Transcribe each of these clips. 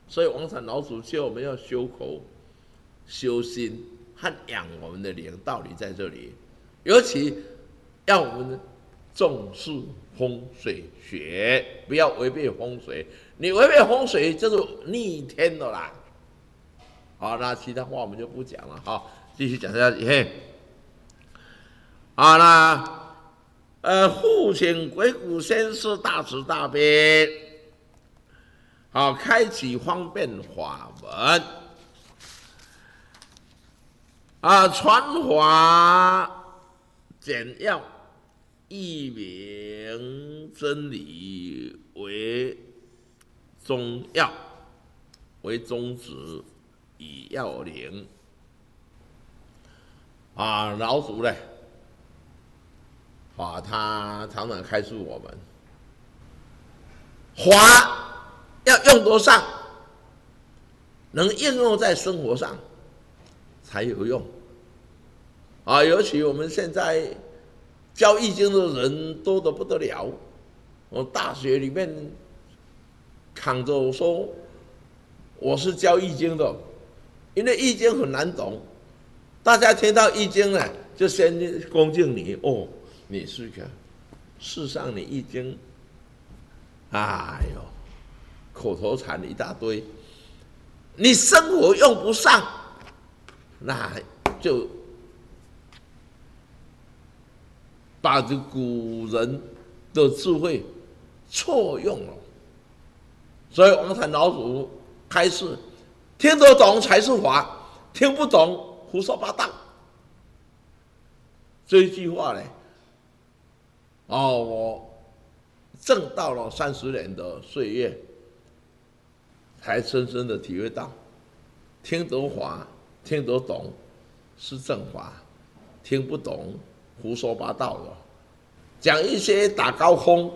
所以王禅老祖教我们要修口、修心和养我们的灵，道理在这里。尤其要我们重视风水学，不要违背风水。你违背风水就是逆天的啦。好，那其他话我们就不讲了哈，继续讲下去。嘿，好啦，父亲鬼谷先师大慈大悲，好，开启方便法门啊，传法简要，一明真理为宗要，为宗旨，以要领啊。老祖呢，啊，他常常开示我们，法要用得上，能应用在生活上才有用啊。尤其我们现在教易经的人多得不得了，我大学里面扛着说我是教易经的，因为易经很难懂，大家听到易经呢，就先恭敬你哦，你是个世上你易经，哎呦，口头禅一大堆，你生活用不上，那就把这古人的智慧错用了。所以王禅老祖开示，听得懂才是法，听不懂胡说八道。这一句话呢，我挣到了30年的岁月，才深深的体会到，听得法、听得懂是正法，听不懂胡说八道了，讲一些打高空。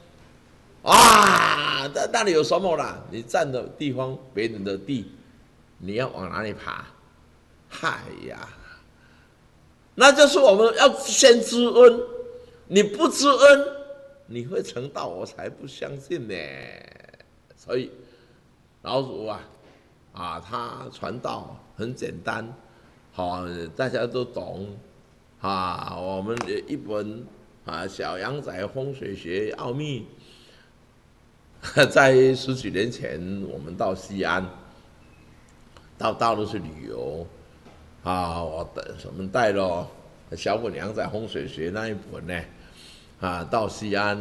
啊，那里有什么啦？你站的地方，别人的地，你要往哪里爬？嗨呀，那就是我们要先知恩，你不知恩，你会成道，我才不相信呢。所以老祖他传道很简单，好，大家都懂啊。我们一本小阳仔风水学奥秘。在10几年前，我们到西安，到大陆去旅游，我们带了小本阳仔风水学那一本呢，到西安，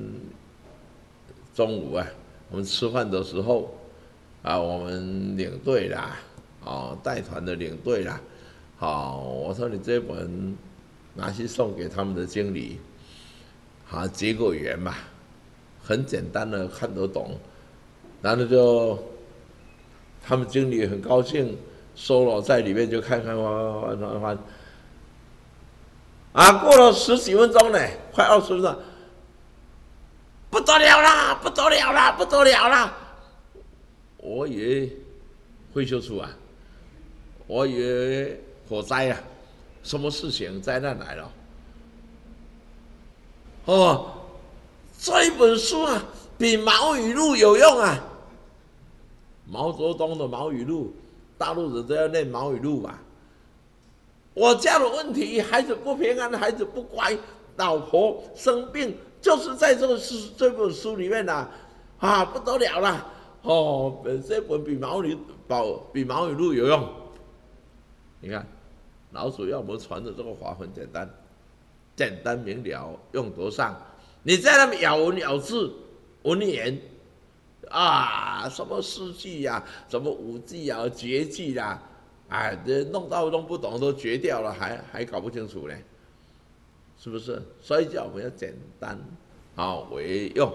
中午我们吃饭的时候，我们领队啦，带团的领队啦，我说你这本拿去送给他们的经理，结个缘嘛。很简单的看得懂，然后就他们经理很高兴，收了在里面就看翻，过了10几分钟呢，快20分钟，不得了啦，不得了啦，不得了啦！我以为会修出我以为火灾什么事情灾难来了，这一本书比毛语录有用毛泽东的毛语录，大陆人都要念毛语录吧。我家的问题，孩子不平安，孩子不乖，老婆生病，就是在这本书里面不得了了。这本比毛语录有用。你看，老祖要我们传的这个法很简单，简单明了，用得上。你在那边咬文咬字、文言什么诗句什么五句绝句弄不懂都绝掉了，还搞不清楚呢，是不是？所以叫我们要简单为用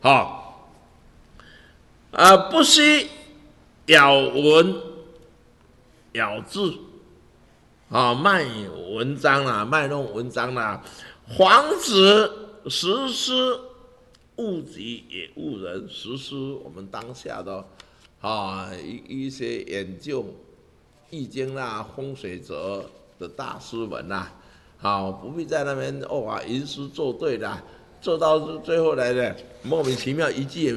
不需咬文咬字卖文章卖弄文章防止实施误己也误人，实施我们当下的一些研究易经风水则的大师们不必在那边吟诗作对做到最后来的莫名其妙一句也